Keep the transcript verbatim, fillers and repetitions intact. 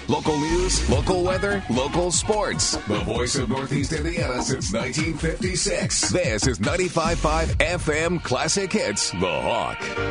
Local news, local weather, local sports. The voice of Northeast Indiana since nineteen fifty-six. This is ninety-five point five F M Classic Hits, The Hawk.